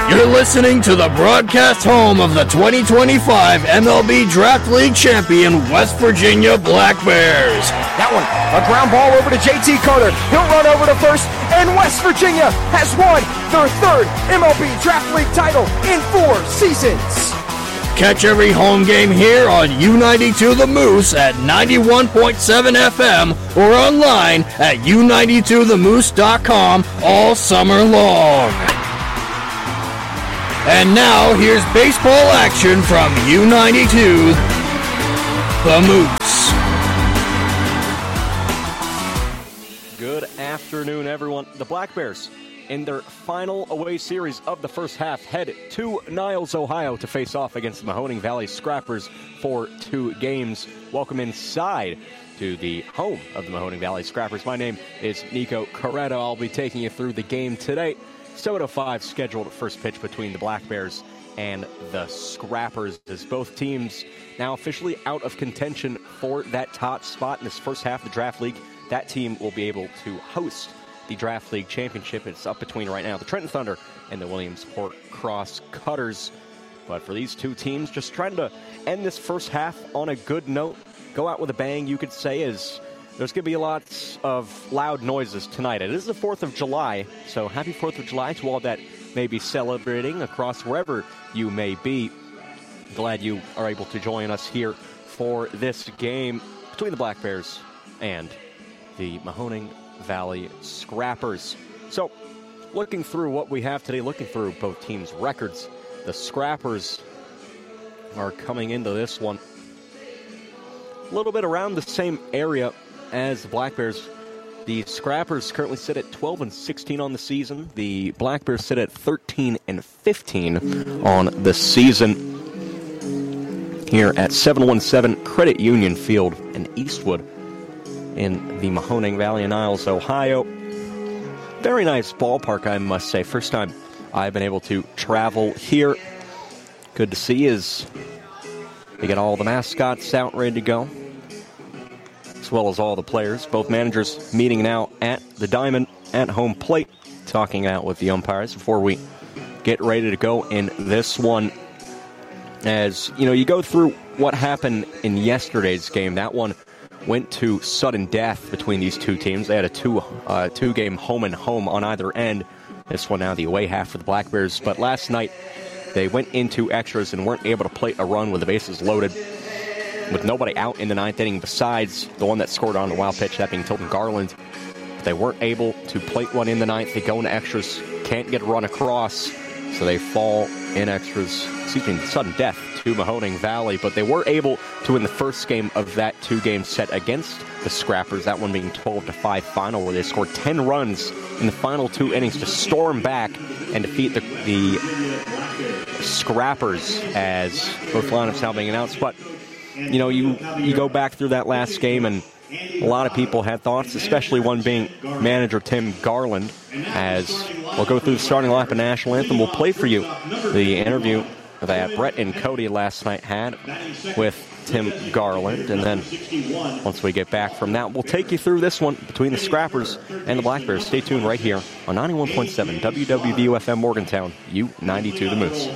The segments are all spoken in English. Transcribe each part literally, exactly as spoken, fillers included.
You're listening to the broadcast home of the twenty twenty-five M L B Draft League champion West Virginia Black Bears. That one, a ground ball over to J T Carter. He'll run over to first, and West Virginia has won their third M L B Draft League title in four seasons. Catch every home game here on U ninety-two The Moose at ninety-one point seven F M or online at U ninety-two the moose dot com all summer long. And now, here's baseball action from U ninety-two, The Moose. Good afternoon, everyone. The Black Bears, in their final away series of the first half, head to Niles, Ohio to face off against the Mahoning Valley Scrappers for two games. Welcome inside to the home of the Mahoning Valley Scrappers. My name is Nico Corretto. I'll be taking you through the game today. seven oh five scheduled first pitch between the Black Bears and the Scrappers, as both teams now officially out of contention for that top spot in this first half of the Draft League. That team will be able to host the Draft League Championship. It's up between right now the Trenton Thunder and the Williamsport Cross Cutters. But for these two teams, just trying to end this first half on a good note, go out with a bang, you could say, as there's going to be a lot of loud noises tonight. It is the fourth of July, so happy fourth of July to all that may be celebrating across wherever you may be. Glad you are able to join us here for this game between the Black Bears and the Mahoning Valley Scrappers. So, looking through what we have today, looking through both teams' records, the Scrappers are coming into this one a little bit around the same area as the Black Bears. The Scrappers currently sit at twelve and sixteen on the season. The Black Bears sit at thirteen and fifteen on the season here at seven one seven Credit Union Field in Eastwood in the Mahoning Valley in Niles, Ohio. Very nice ballpark, I must say. First time I've been able to travel here. Good to see is they get all the mascots out ready to go, as well as all the players. Both managers meeting now at the Diamond at home plate, talking out with the umpires before we get ready to go in this one. As, you know, you go through what happened in yesterday's game. That one went to sudden death between these two teams. They had a two, uh, two-game home and home on either end. This one now the away half for the Black Bears. But last night, they went into extras and weren't able to plate a run with the bases loaded, with nobody out in the ninth inning besides the one that scored on the wild pitch, that being Tilton Garland. They weren't able to plate one in the ninth. They go into extras, can't get a run across, so they fall in extras, excuse me, sudden death to Mahoning Valley. But they were able to win the first game of that two-game set against the Scrappers, that one being twelve to five final, where they scored ten runs in the final two innings to storm back and defeat the, the Scrappers, as both lineups now being announced. But you know, you, you go back through that last game, and a lot of people had thoughts, especially one being manager Tim Garland, as we'll go through the starting lineup and national anthem. We'll play for you the interview that Brett and Cody last night had with Tim Garland, and then once we get back from that, we'll take you through this one between the Scrappers and the Black Bears. Stay tuned right here on ninety-one point seven W W V U F M Morgantown, U ninety-two The Moose.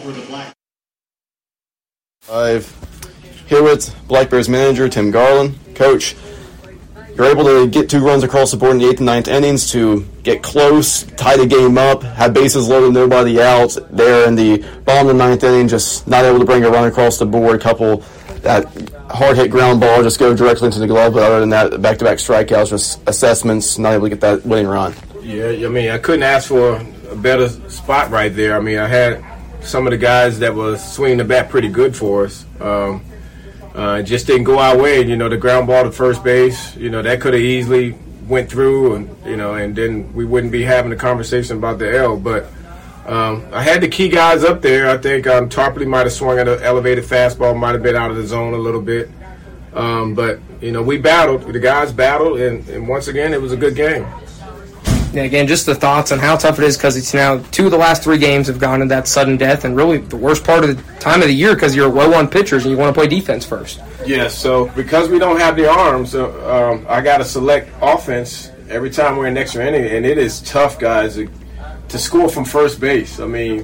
I've here with Black Bears manager Tim Garland. Coach, you're able to get two runs across the board in the eighth and ninth innings to get close, tie the game up, have bases loaded, nobody out there in the bottom of the ninth inning, just not able to bring a run across the board. Couple that hard-hit ground ball just go directly into the glove, but other than that, back-to-back strikeouts, just assessments, not able to get that winning run. Yeah, I mean, I couldn't ask for a better spot right there. I mean, I had some of the guys that was swinging the bat pretty good for us. Um, uh, just didn't go our way. You know, the ground ball to first base, you know, that could have easily went through, and you know, and then we wouldn't be having a conversation about the L. But um, I had the key guys up there. I think um, Tarpley might have swung at an elevated fastball, might have been out of the zone a little bit. Um, but, you know, we battled. The guys battled, and, and once again, it was a good game. Yeah, again, just the thoughts on how tough it is, because it's now two of the last three games have gone to that sudden death, and really the worst part of the time of the year because you're low on pitchers and you want to play defense first. Yeah, so because we don't have the arms, uh, um, I got to select offense every time we're in extra inning, and it is tough, guys, to, to score from first base. I mean,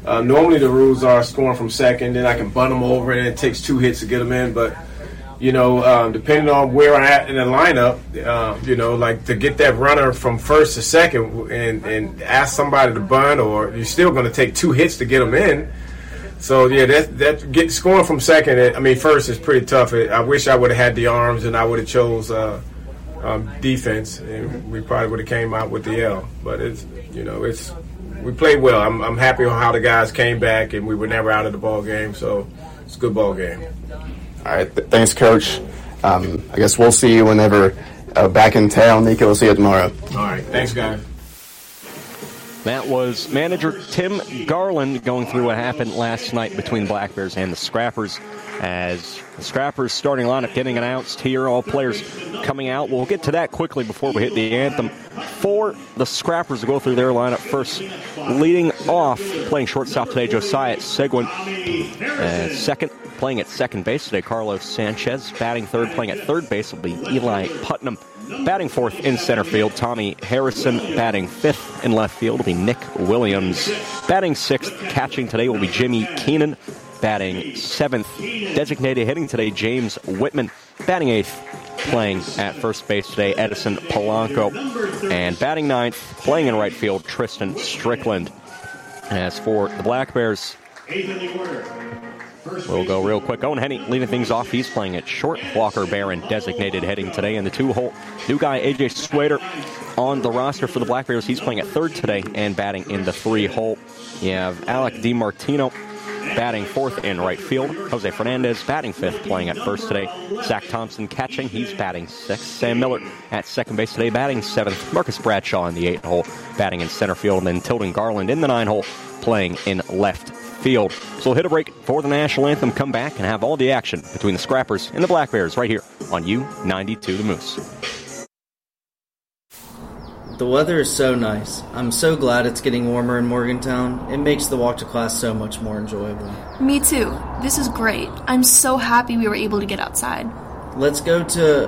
Uh, normally the rules are scoring from second, then I can bunt them over, and it takes two hits to get them in. But, you know, um, depending on where I'm at in the lineup, uh, you know, like to get that runner from first to second and, and ask somebody to bunt, or you're still going to take two hits to get them in. So, yeah, that, that get scoring from second, I mean, first is pretty tough. I wish I would have had the arms and I would have chose uh, um, defense, and we probably would have came out with the L. But, it's you know, it's we played well. I'm, I'm happy on how the guys came back, and we were never out of the ball game. So it's a good ball game. All right. Th- thanks, Coach. Um, I guess we'll see you whenever uh, back in town. Nico, we'll see you tomorrow. All right. Thanks, guys. That was manager Tim Garland going through what happened last night between the Black Bears and the Scrappers. As the Scrappers starting lineup getting announced here, all players coming out. We'll get to that quickly before we hit the anthem. For the Scrappers to go through their lineup first, leading off, playing shortstop today, Josiah Seguin. Uh, second, playing at second base today, Carlos Sanchez. Batting third, playing at third base will be Eli Putnam. Batting fourth in center field, Tommy Harrison. Batting fifth in left field will be Nick Williams. Batting sixth, catching today will be Jimmy Keenan. Batting seventh, designated hitting today, James Whitman. Batting eighth, playing at first base today, Edison Polanco. And batting ninth, playing in right field, Tristan Strickland. As for the Black Bears, we'll go real quick. Owen Henny leading things off. He's playing at short. Walker Barron designated hitting today in the two-hole. New guy, A J Swader, on the roster for the Black Bears. He's playing at third today and batting in the three-hole. You have Alec DiMartino batting fourth in right field. Jose Fernandez batting fifth, playing at first today. Zach Thompson catching. He's batting sixth. Sam Miller at second base today, batting seventh. Marcus Bradshaw in the eight-hole, batting in center field. And then Tilden Garland in the nine-hole, playing in left field. So we'll hit a break for the national anthem, come back, and have all the action between the Scrappers and the Black Bears right here on U ninety-two The Moose. The weather is so nice. I'm so glad it's getting warmer in Morgantown. It makes the walk to class so much more enjoyable. Me too. This is great. I'm so happy we were able to get outside. Let's go to...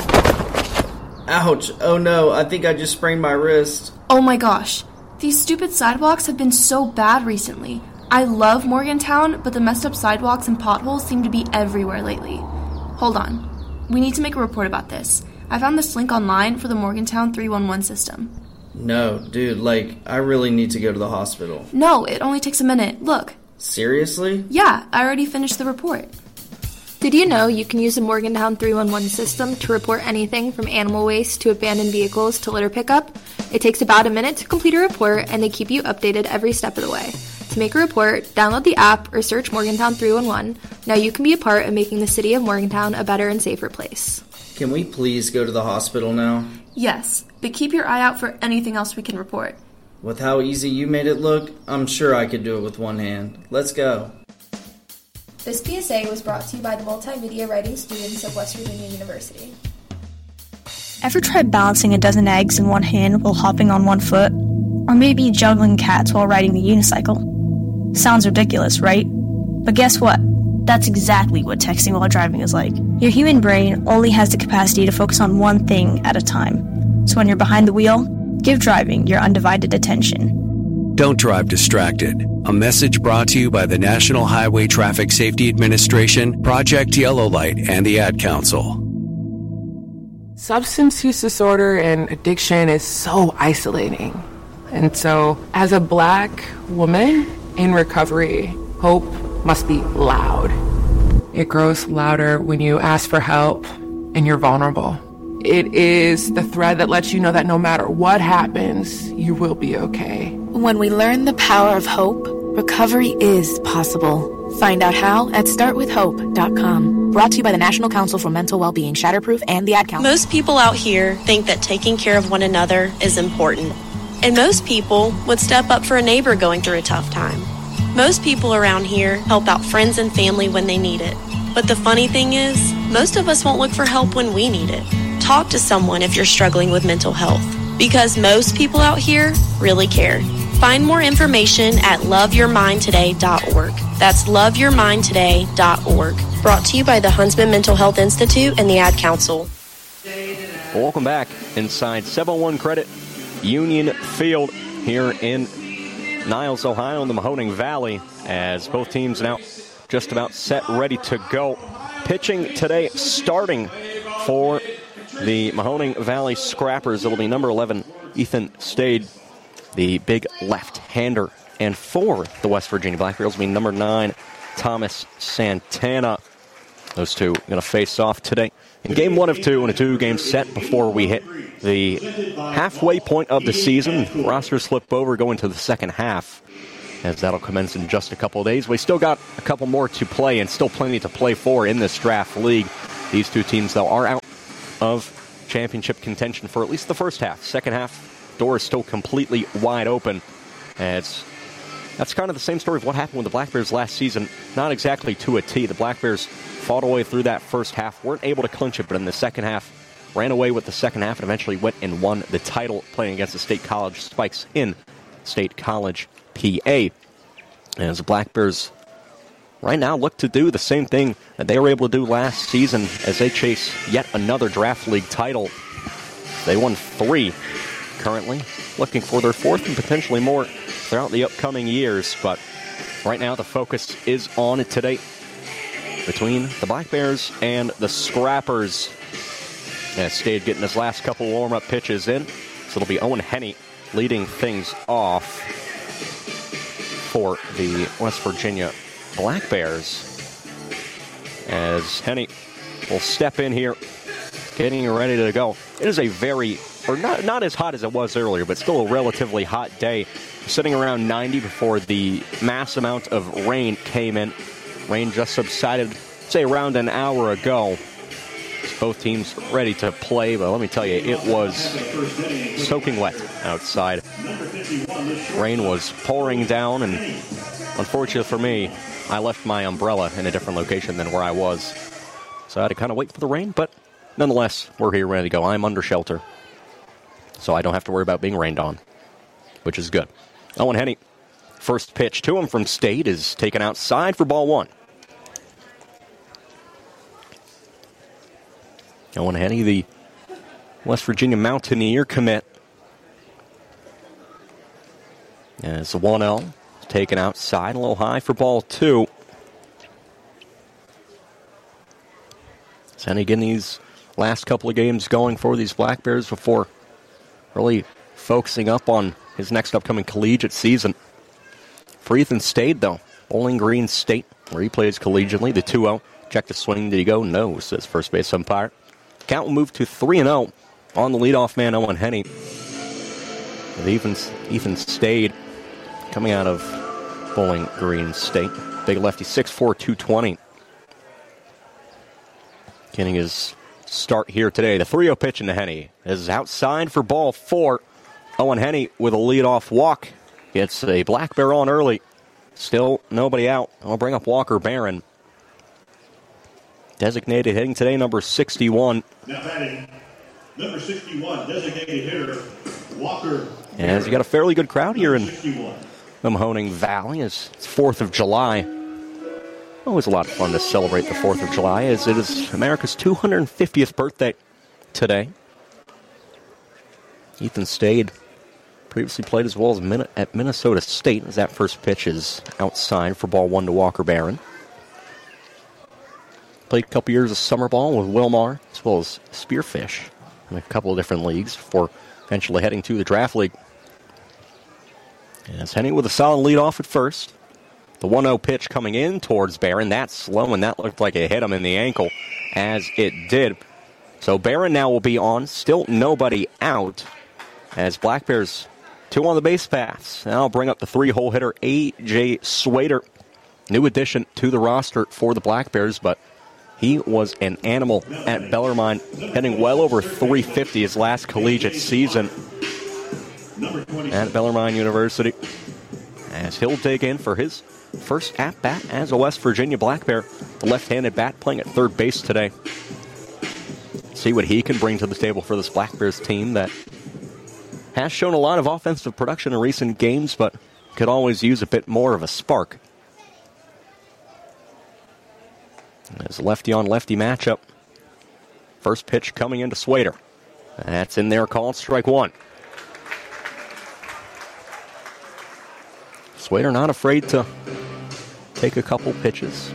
Ouch. Oh no, I think I just sprained my wrist. Oh my gosh. These stupid sidewalks have been so bad recently. I love Morgantown, but the messed up sidewalks and potholes seem to be everywhere lately. Hold on. We need to make a report about this. I found this link online for the Morgantown three one one system. No, dude, like, I really need to go to the hospital. No, it only takes a minute. Look. Seriously? Yeah, I already finished the report. Did you know you can use the Morgantown three one one system to report anything from animal waste to abandoned vehicles to litter pickup? It takes about a minute to complete a report, and they keep you updated every step of the way. To make a report, download the app or search Morgantown three one one. Now you can be a part of making the city of Morgantown a better and safer place. Can we please go to the hospital now? Yes, but keep your eye out for anything else we can report. With how easy you made it look, I'm sure I could do it with one hand. Let's go. This P S A was brought to you by the multimedia writing students of West Virginia University. Ever tried balancing a dozen eggs in one hand while hopping on one foot? Or maybe juggling cats while riding a unicycle? Sounds ridiculous, right? But guess what? That's exactly what texting while driving is like. Your human brain only has the capacity to focus on one thing at a time. So when you're behind the wheel, give driving your undivided attention. Don't drive distracted. A message brought to you by the National Highway Traffic Safety Administration, Project Yellow Light, and the Ad Council. Substance use disorder and addiction is so isolating. And so, as a Black woman in recovery, hope must be loud. It grows louder when you ask for help and you're vulnerable. It is the thread that lets you know that no matter what happens, you will be okay. When we learn the power of hope, recovery is possible. Find out how at start with hope dot com. Brought to you by the National Council for Mental Wellbeing, Shatterproof, and the Ad Council. Most people out here think that taking care of one another is important. And most people would step up for a neighbor going through a tough time. Most people around here help out friends and family when they need it. But the funny thing is, most of us won't look for help when we need it. Talk to someone if you're struggling with mental health, because most people out here really care. Find more information at love your mind today dot org. That's love your mind today dot org. Brought to you by the Huntsman Mental Health Institute and the Ad Council. Welcome back inside seven oh one Credit Union Field here in Niles, Ohio, and the Mahoning Valley, as both teams now just about set, ready to go. Pitching today, starting for the Mahoning Valley Scrappers, it'll be number eleven, Ethan Stade, the big left-hander. And for the West Virginia Black Bears will be number nine, Thomas Santana. Those two are going to face off today in game one of two, and a two-game set before we hit the halfway point of the season. Rosters flip over, go into the second half, as that'll commence in just a couple of days. We still got a couple more to play, and still plenty to play for in this draft league. These two teams, though, are out of championship contention for at least the first half. Second half, door is still completely wide open. And it's, that's kind of the same story of what happened with the Black Bears last season. Not exactly to a T. The Black Bears fought away through that first half, weren't able to clinch it, but in the second half, ran away with the second half and eventually went and won the title, playing against the State College Spikes in State College, P A. As the Black Bears right now look to do the same thing that they were able to do last season as they chase yet another draft league title. They won three currently, looking for their fourth and potentially more throughout the upcoming years. But right now the focus is on it today between the Black Bears and the Scrappers. As Stade getting his last couple warm-up pitches in. So it'll be Owen Henney leading things off for the West Virginia Black Bears. As Henney will step in here, getting ready to go. It is a very, or not, not as hot as it was earlier, but still a relatively hot day. Sitting around ninety before the mass amount of rain came in. Rain just subsided, say, around an hour ago. Both teams ready to play, but let me tell you, it was soaking wet outside. Rain was pouring down, and unfortunately for me, I left my umbrella in a different location than where I was. So I had to kind of wait for the rain, but nonetheless, we're here ready to go. I'm under shelter, so I don't have to worry about being rained on, which is good. Owen Henney, first pitch to him from State is taken outside for ball one. Owen Henney, the West Virginia Mountaineer commit. As the one oh taken outside, a little high for ball two. Henney getting these last couple of games going for these Black Bears before really focusing up on his next upcoming collegiate season. For Ethan Stade, though, Bowling Green State, where he plays collegiately, the two oh. Check the swing. Did he go? No, says first base umpire. Count will move to three and oh on the leadoff man, Owen Henney. With Ethan, Ethan Stade coming out of Bowling Green State. Big lefty, six four, two twenty. Getting his start here today. The three oh pitch into Henney is outside for ball four. Owen Henney with a leadoff walk. Gets a Black Bear on early. Still nobody out. I'll bring up Walker Barron. Designated hitting today, number sixty-one. Now batting, number sixty-one, designated hitter, Walker. As you got a fairly good crowd here in the Mahoning Valley. It's fourth of July. Always a lot of fun to celebrate the fourth of July, as it is America's two hundred fiftieth birthday today. Ethan Stade previously played as well as Min- at Minnesota State, as that first pitch is outside for ball one to Walker Barron. Played a couple years of summer ball with Wilmar, as well as Spearfish in a couple of different leagues before eventually heading to the draft league. And it's Henney with a solid lead off at first. The one oh pitch coming in towards Barron. That's slow, and that looked like it hit him in the ankle, as it did. So Barron now will be on. Still nobody out, as Black Bears two on the base paths. Now I'll bring up the three-hole hitter, A J Swader. New addition to the roster for the Black Bears, but he was an animal at Bellarmine, hitting well over three fifty his last collegiate season at Bellarmine University. As he'll dig in for his first at-bat as a West Virginia Black Bear. The left-handed bat playing at third base today. See what he can bring to the table for this Black Bears team that has shown a lot of offensive production in recent games, but could always use a bit more of a spark. There's a lefty-on-lefty matchup. First pitch coming into Swader. That's in there, called strike one. Swader not afraid to take a couple pitches.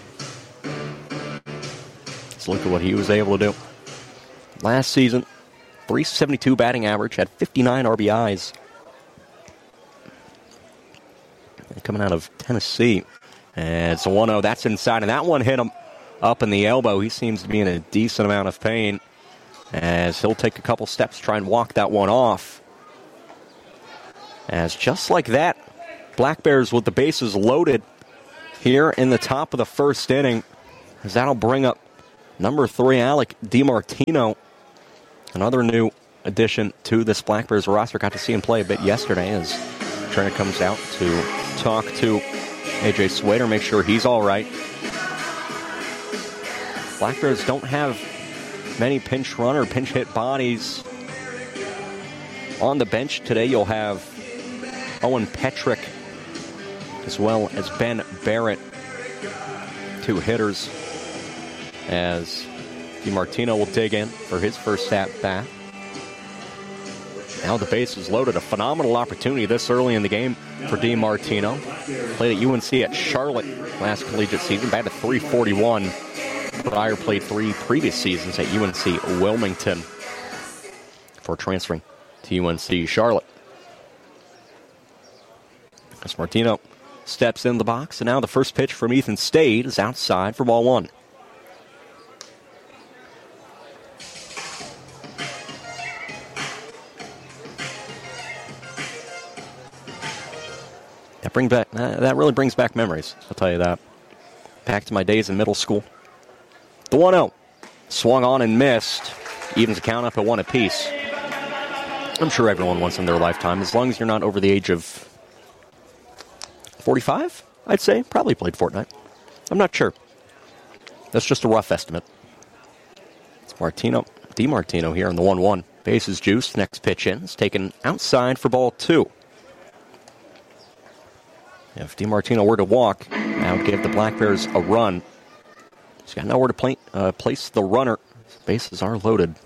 Let's look at what he was able to do. Last season, three seventy-two batting average, had fifty-nine R B Is. And coming out of Tennessee. And it's a one oh. That's inside, and that one hit him up in the elbow. He seems to be in a decent amount of pain as he'll take a couple steps, try and walk that one off. As just like that, Black Bears with the bases loaded here in the top of the first inning, as that'll bring up number three, Alec DiMartino, another new addition to this Black Bears roster. Got to see him play a bit yesterday as Turner comes out to talk to A J Swader, make sure he's all right. Black Bears don't have many pinch runner, pinch hit bodies on the bench today. You'll have Owen Petrick as well as Ben Barrett, two hitters, as DiMartino will dig in for his first at bat. Now the base is loaded. A phenomenal opportunity this early in the game for DiMartino. Played at U N C at Charlotte last collegiate season, batted three forty-one. Prior played three previous seasons at U N C Wilmington before transferring to U N C Charlotte. As Martino steps in the box, and now the first pitch from Ethan Stade is outside for ball one. That brings back that really brings back memories, I'll tell you that. Back to my days in middle school. The one oh. Swung on and missed. Evens the count up at one apiece. I'm sure everyone once in their lifetime, as long as you're not over the age of forty-five, I'd say, probably played Fortnite. I'm not sure. That's just a rough estimate. It's Martino, DiMartino here in the one one. Bases juiced. Next pitch in. It's taken outside for ball two. If DiMartino were to walk, that would give the Black Bears a run. He's got nowhere to play, uh, place the runner. His bases are loaded.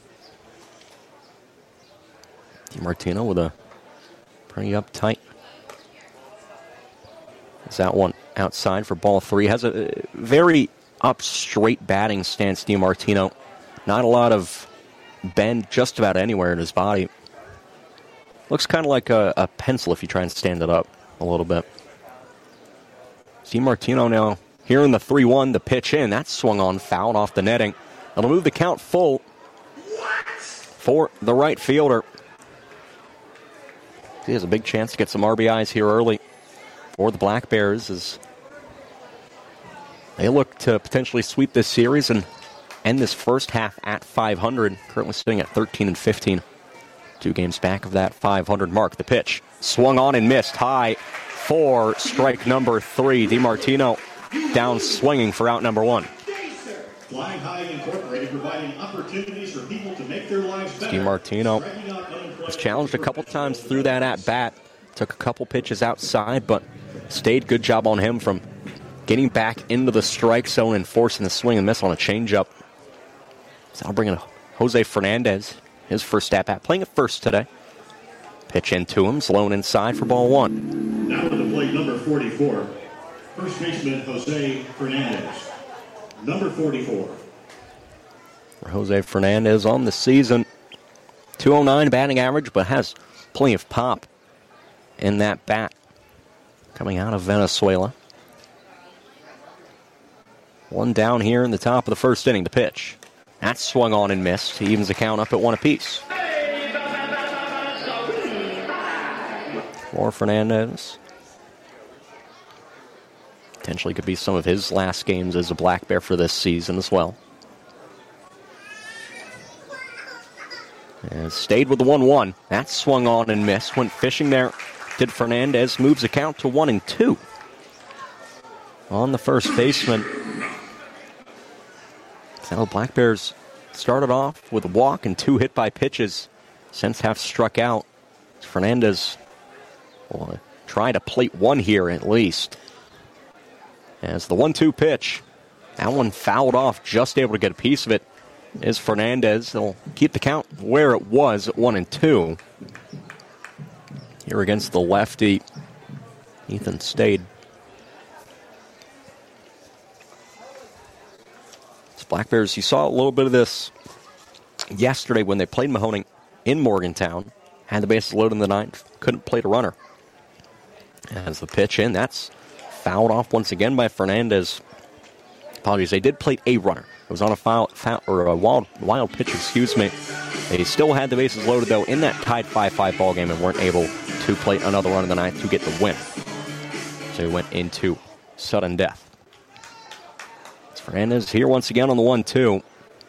DiMartino with a pretty uptight. Is that one outside for ball three? Has a very up straight batting stance, DiMartino. Not a lot of bend just about anywhere in his body. Looks kind of like a, a pencil if you try and stand it up a little bit. DiMartino now here in the three one, the pitch in. That's swung on, fouled off the netting. It'll move the count full for the right fielder. He has a big chance to get some R B Is here early for the Black Bears as they look to potentially sweep this series and end this first half at five hundred. Currently sitting at thirteen and fifteen. Two games back of that five hundred mark. The pitch swung on and missed high for strike number three. DiMartino down swinging for out number one. Flying High Incorporated, providing opportunities for people to make their lives better. DiMartino was challenged a couple times through that at bat. Took a couple pitches outside, but stayed. Good job on him from getting back into the strike zone and forcing the swing and miss on a changeup. So I'll bring in Jose Fernandez, his first at bat, playing at first today. Pitch into him, slow inside for ball one. Now to the plate, number forty-four, first baseman Jose Fernandez. Number forty-four. For Jose Fernandez on the season, two oh nine batting average, but has plenty of pop in that bat coming out of Venezuela. One down here in the top of the first inning. The pitch. That's swung on and missed. He evens the count up at one apiece. For Fernandez. Potentially could be some of his last games as a Black Bear for this season as well. And stayed with the one one. That swung on and missed. Went fishing there. Did Fernandez. Moves the count to one and two. On the first baseman. So Black Bears started off with a walk and two hit by pitches. Since have struck out. Fernandez will try to plate one here at least. As the one two pitch. That one fouled off. Just able to get a piece of it is Fernandez. They'll keep the count where it was at one and two. Here against the lefty. Ethan Stade. It's Black Bears, you saw a little bit of this yesterday when they played Mahoning in Morgantown. Had the bases loaded in the ninth, couldn't play the runner. As the pitch in, that's fouled off once again by Fernandez. Apologies, they did play a runner. It was on a foul, foul or a wild, wild pitch, excuse me. They still had the bases loaded, though, in that tied five five ball game and weren't able to play another run in the ninth to get the win. So he went into sudden death. It's Fernandez here once again on the one two.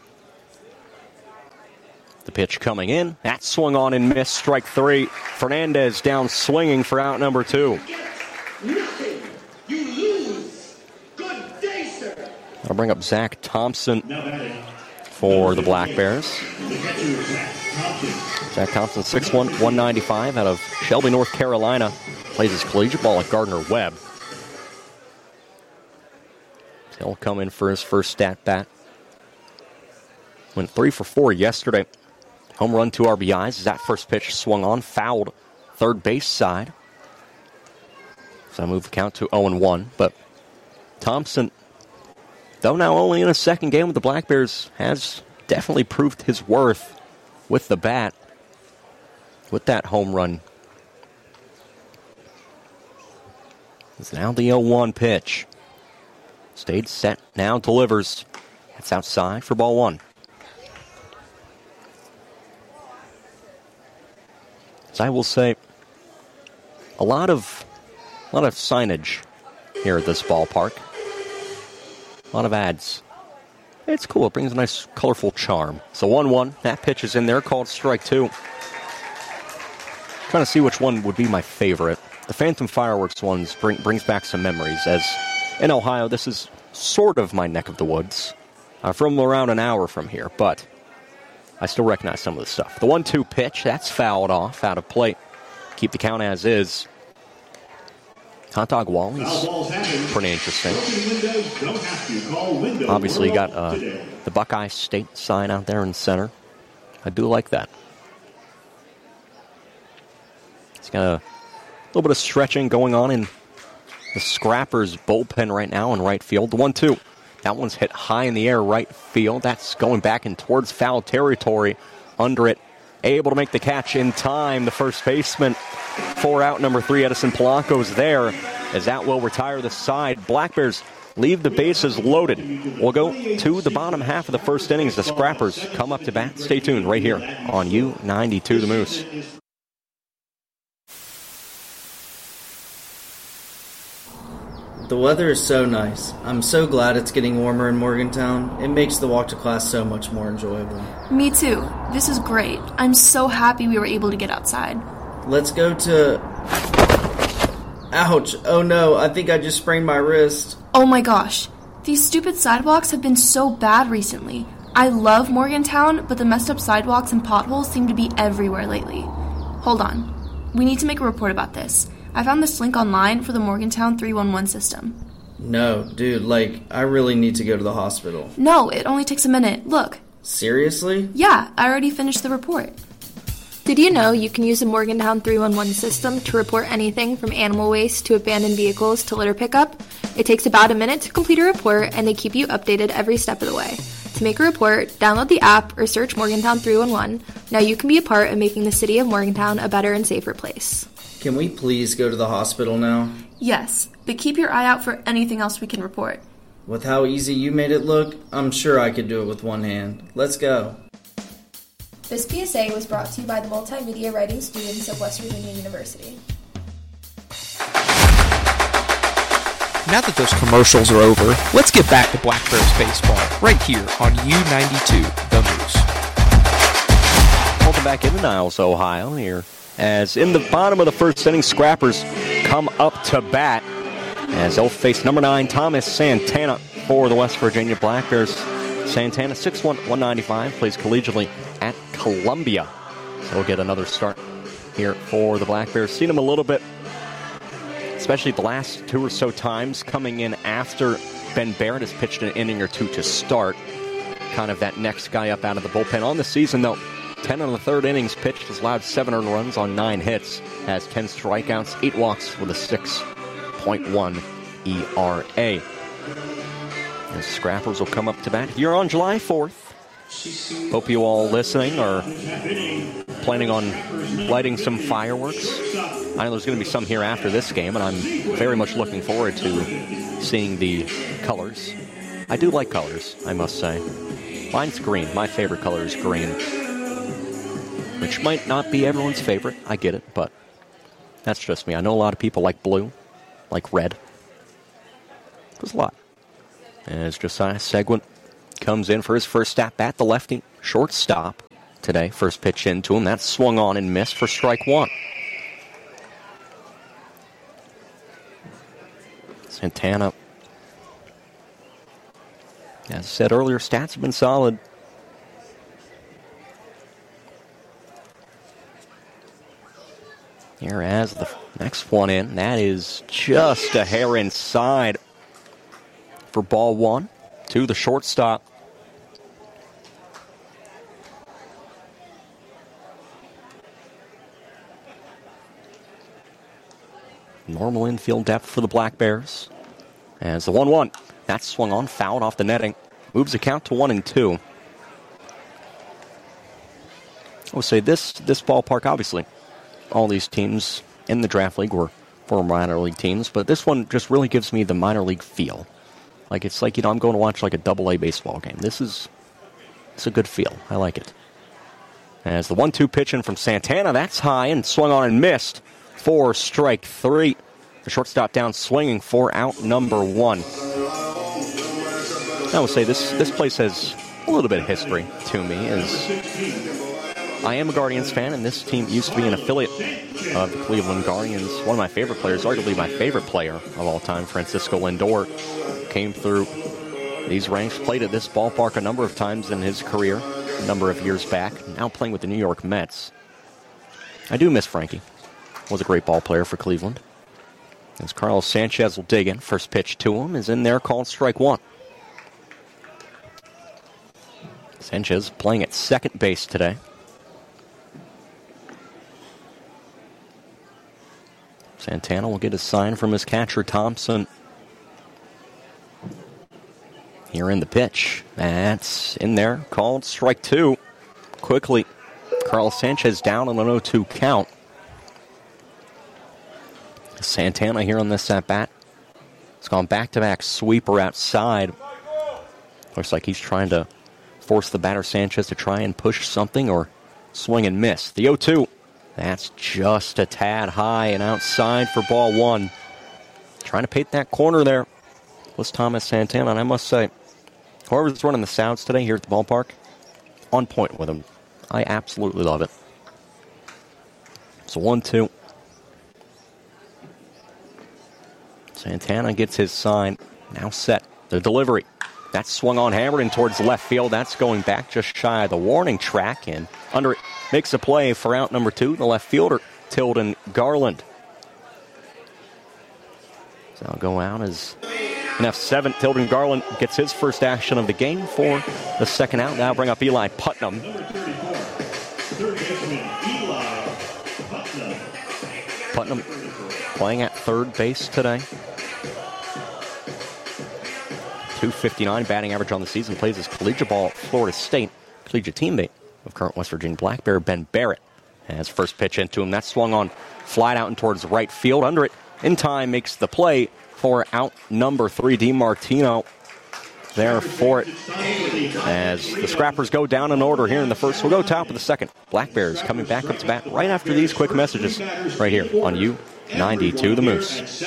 The pitch coming in. That swung on and missed. Strike three. Fernandez down swinging for out number two. That'll bring up Zach Thompson for the Black Bears. Zach Thompson, six one, one ninety-five, out of Shelby, North Carolina. Plays his collegiate ball at Gardner-Webb. He'll come in for his first stat bat. Went three for four yesterday. Home run, two R B Is. As that first pitch swung on, fouled third base side. So I move the count to oh and one. But Thompson, though now only in a second game with the Black Bears, has definitely proved his worth with the bat, with that home run. It's now the oh one pitch. Stayed set, now delivers. It's outside for ball one. So I will say, a lot of, a lot of signage here at this ballpark. A lot of ads. It's cool. It brings a nice, colorful charm. So one one. That pitch is in there, called strike two. Trying to see which one would be my favorite. The Phantom Fireworks ones bring, brings back some memories, as in Ohio, this is sort of my neck of the woods. I'm from around an hour from here, but I still recognize some of the stuff. The one two pitch, that's fouled off, out of play. Keep the count as is. Hot Dog Wally's pretty interesting. Obviously, you got uh, the Buckeye State sign out there in center. I do like that. It's got a little bit of stretching going on in the Scrappers bullpen right now in right field. The one two. That one's hit high in the air right field. That's going back and towards foul territory. Under it, able to make the catch in time. The first baseman for out number three, Edison Polanco's there, as that will retire the side. Black Bears leave the bases loaded. We'll go to the bottom half of the first innings. The Scrappers come up to bat. Stay tuned right here on U ninety-two The Moose. The weather is so nice. I'm so glad it's getting warmer in Morgantown. It makes the walk to class so much more enjoyable. Me too. This is great. I'm so happy we were able to get outside. Let's go to... Ouch. Oh no, I think I just sprained my wrist. Oh my gosh. These stupid sidewalks have been so bad recently. I love Morgantown, but the messed up sidewalks and potholes seem to be everywhere lately. Hold on. We need to make a report about this. I found this link online for the Morgantown three one one system. No, dude, like, I really need to go to the hospital. No, it only takes a minute. Look. Seriously? Yeah, I already finished the report. Did you know you can use the Morgantown three one one system to report anything from animal waste to abandoned vehicles to litter pickup? It takes about a minute to complete a report, and they keep you updated every step of the way. To make a report, download the app or search Morgantown three one one. Now you can be a part of making the city of Morgantown a better and safer place. Can we please go to the hospital now? Yes, but keep your eye out for anything else we can report. With how easy you made it look, I'm sure I could do it with one hand. Let's go. This P S A was brought to you by the multimedia writing students of West Virginia University. Now that those commercials are over, let's get back to Black Bears baseball right here on U ninety-two The Moose. Welcome back into Niles, Ohio here. As in the bottom of the first inning, Scrappers come up to bat as they'll face number nine, Thomas Santana, for the West Virginia Black Bears. Santana, six one, one ninety-five, plays collegiately at Columbia. So we'll get another start here for the Black Bears. Seen him a little bit, especially the last two or so times coming in after Ben Barrett has pitched an inning or two to start. Kind of that next guy up out of the bullpen. On the season, though, ten and a third innings pitched, has allowed seven earned runs on nine hits, has ten strikeouts, eight walks with a six point one E R A. The Scrappers will come up to bat here on July fourth. Hope you all listening are planning on lighting some fireworks. I know there's going to be some here after this game, and I'm very much looking forward to seeing the colors. I do like colors, I must say. Mine's green. My favorite color is green, which might not be everyone's favorite. I get it, but that's just me. I know a lot of people like blue, like red. There's a lot. As Josiah Seguin comes in for his first at-bat, the lefty shortstop today. First pitch into him. That swung on and missed for strike one. Santana, as I said earlier, stats have been solid. Here as the next one in. That is just a hair inside for ball one to the shortstop. Normal infield depth for the Black Bears. As the one one, that swung on, fouled off the netting. Moves the count to one and two. I would say this, this ballpark, obviously, all these teams in the draft league were former minor league teams, but this one just really gives me the minor league feel. Like, it's like, you know, I'm going to watch like a double A baseball game. This is, it's a good feel. I like it. As the one two pitch in from Santana, that's high and swung on and missed for strike three. The shortstop down swinging for out number one. I would say this, this place has a little bit of history to me, as I am a Guardians fan, and this team used to be an affiliate of the Cleveland Guardians. One of my favorite players, arguably my favorite player of all time, Francisco Lindor, came through these ranks, played at this ballpark a number of times in his career, a number of years back, now playing with the New York Mets. I do miss Frankie. Was a great ball player for Cleveland. As Carlos Sanchez will dig in, first pitch to him is in there, called strike one. Sanchez playing at second base today. Santana will get a sign from his catcher, Thompson. Here in the pitch. That's in there. Called strike two. Quickly, Carlos Sanchez down on an oh two count. Santana here on this at-bat. It's gone back-to-back sweeper outside. Looks like he's trying to force the batter Sanchez to try and push something or swing and miss. The oh two. That's just a tad high and outside for ball one. Trying to paint that corner there was Thomas Santana, and I must say, whoever's running the sounds today here at the ballpark, on point with him. I absolutely love it. So one two. Santana gets his sign. Now set. The delivery. That's swung on, hammered in towards left field. That's going back just shy of the warning track. And under it makes a play for out number two, the left fielder, Tilden Garland. So I'll go out as an F seven. Tilden Garland gets his first action of the game for the second out. Now bring up Eli Putnam. Putnam playing at third base today. two fifty-nine batting average on the season. Plays his collegiate ball at Florida State. Collegiate teammate of current West Virginia Black Bear Ben Barrett. Has first pitch into him. That swung on, flied out and towards right field. Under it, in time, makes the play for out number three. DiMartino there for it. As the Scrappers go down in order here in the first. We'll go top of the second. Black Bears coming back up to bat right after these quick messages right here on U ninety-two The Moose.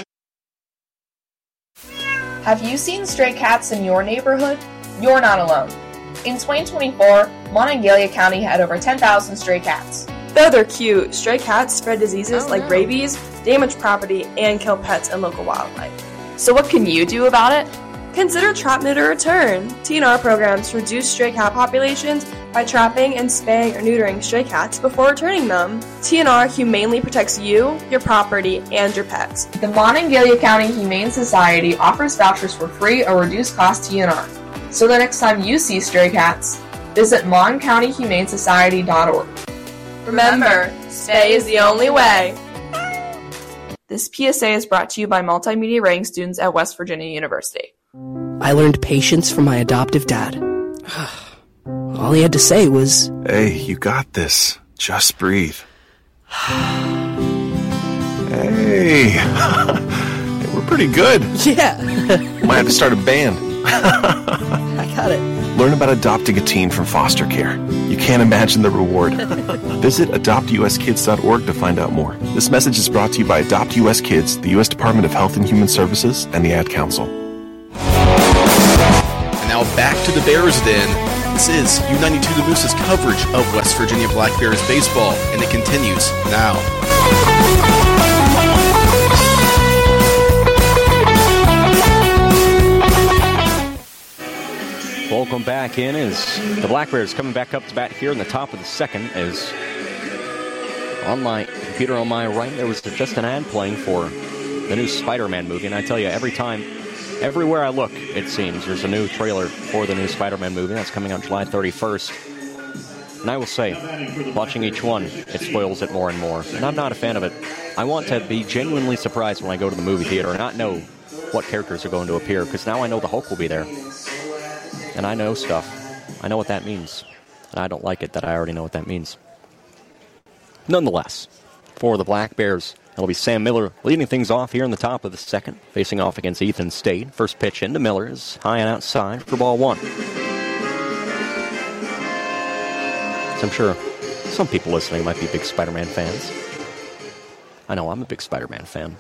Have you seen stray cats in your neighborhood? You're not alone. In twenty twenty-four, Monongalia County had over ten thousand stray cats. Though they're cute, stray cats spread diseases like rabies, damage property, and kill pets and local wildlife. So what can you do about it? Consider Trap, Neuter, Return. T N R programs reduce stray cat populations by trapping and spaying or neutering stray cats before returning them. T N R humanely protects you, your property, and your pets. The Monongalia County Humane Society offers vouchers for free or reduced cost T N R. So the next time you see stray cats, visit mon county humane society dot org. Remember, stay is the only way. This P S A is brought to you by multimedia writing students at West Virginia University. I learned patience from my adoptive dad. All he had to say was, "Hey, you got this. Just breathe." Hey, we're pretty good. Yeah. Might have to start a band. I got it. Learn about adopting a teen from foster care. You can't imagine the reward. Visit adopt u s kids dot org to find out more. This message is brought to you by Adopt U S Kids, the U S Department of Health and Human Services, and the Ad Council. And now back to the Bears Den. This is U ninety-two The Moose's coverage of West Virginia Black Bears baseball, and it continues now. Welcome back in as the Black Bears coming back up to bat here in the top of the second. As on my computer on my right, there was just an ad playing for the new Spider-Man movie. And I tell you, every time, everywhere I look, it seems, there's a new trailer for the new Spider-Man movie. That's coming out July thirty-first. And I will say, watching each one, it spoils it more and more. And I'm not a fan of it. I want to be genuinely surprised when I go to the movie theater and not know what characters are going to appear, because now I know the Hulk will be there. And I know stuff. I know what that means. And I don't like it that I already know what that means. Nonetheless, for the Black Bears, it'll be Sam Miller leading things off here in the top of the second, facing off against Ethan Stade. First pitch into Miller is high and outside for ball one. So I'm sure some people listening might be big Spider-Man fans. I know I'm a big Spider-Man fan.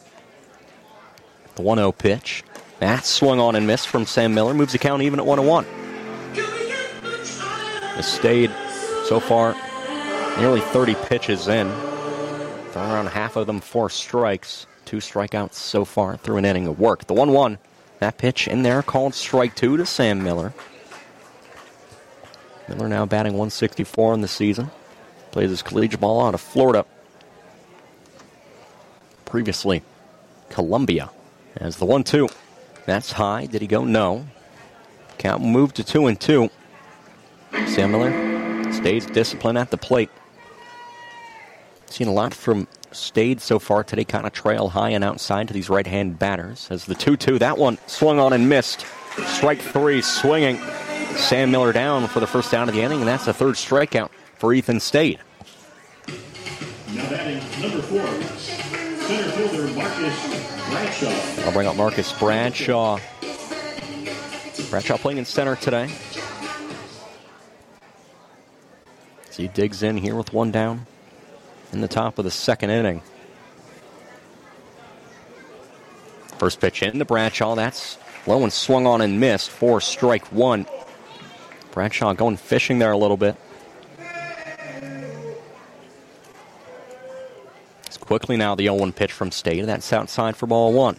The one oh pitch. That's swung on and missed from Sam Miller. Moves the count even at one oh one. Has stayed so far nearly thirty pitches in. Throwing around half of them four strikes. Two strikeouts so far through an inning of work. The one one. That pitch in there called strike two to Sam Miller. Miller now batting one sixty-four in the season. Plays his collegiate ball out of Florida. Previously, Columbia. As the one two. That's high. Did he go? No. Count moved to two and two. Sam Miller stays disciplined at the plate. Seen a lot from Stade so far today. Kind of trail high and outside to these right-hand batters. As the two two, that one swung on and missed. Strike three, swinging. Sam Miller down for the first down of the inning, and that's the third strikeout for Ethan Stade. Now batting number four, center fielder Marcus Bradshaw. I'll bring up Marcus Bradshaw. Bradshaw playing in center today. As he digs in here with one down in the top of the second inning. First pitch into Bradshaw. That's low and swung on and missed for strike one. Bradshaw going fishing there a little bit. It's quickly now the oh one pitch from Stade. That's outside for ball one.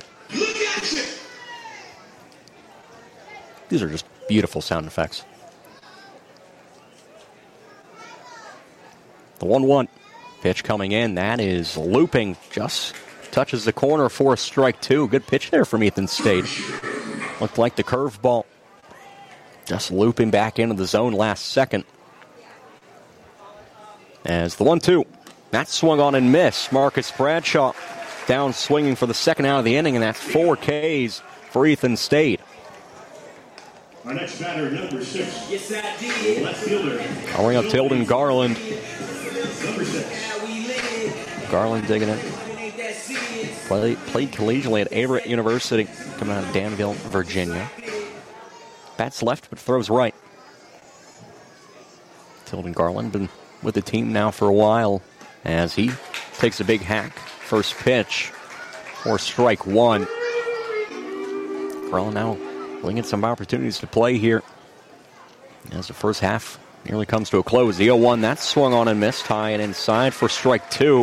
These are just beautiful sound effects. The one one pitch coming in. That is looping. Just touches the corner for strike two. Good pitch there from Ethan Stade. Looked like the curveball. Just looping back into the zone last second. As the one two. That swung on and missed. Marcus Bradshaw down swinging for the second out of the inning, and that's four Ks for Ethan Stade. Our next batter, number six. Yes, I did. Left fielder. I'll bring up Tilden Garland. Number six. Garland digging it. Played, played collegially at Averett University, coming out of Danville, Virginia. Bats left, but throws right. Tilden Garland been with the team now for a while as he takes a big hack. First pitch for strike one. Garland now looking at some opportunities to play here as the first half nearly comes to a close. The oh one, that's swung on and missed. High and inside for strike two.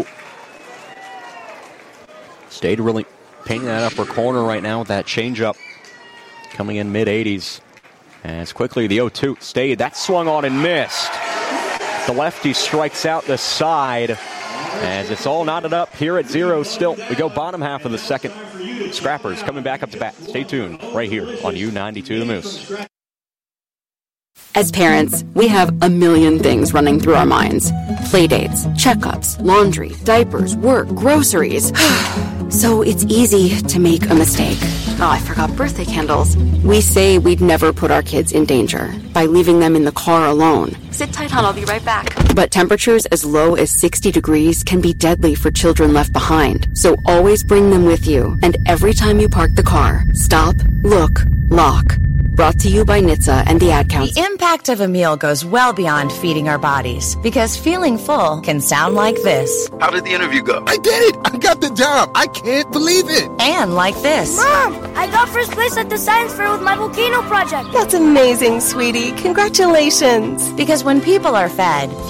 Stade really painting that upper corner right now with that changeup coming in mid eighties. As quickly the oh two Stade, that swung on and missed. The lefty strikes out the side as it's all knotted up here at zero still. We go bottom half of the second. Scrappers coming back up to bat. Stay tuned right here on U ninety-two The Moose. As parents, we have a million things running through our minds. Playdates, checkups, laundry, diapers, work, groceries. So it's easy to make a mistake. Oh, I forgot birthday candles. We say we'd never put our kids in danger by leaving them in the car alone. Sit tight, hon, I'll be right back. But temperatures as low as sixty degrees can be deadly for children left behind. So always bring them with you. And every time you park the car, stop, look, lock. Brought to you by N H T S A and the Ad Council. The impact of a meal goes well beyond feeding our bodies, because feeling full can sound like this. How did the interview go? I did it! I got the job! I can't believe it! And like this. Mom, I got first place at the science fair with my volcano project. That's amazing, sweetie. Congratulations. Because when people are fed,